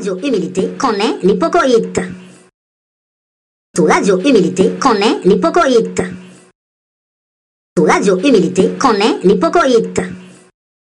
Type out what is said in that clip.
Radio Humilité connaît l'hypocoïte. Sous Radio Humilité connaît l'hypocoïte. Sous Radio Humilité connaît l'hypocoïte.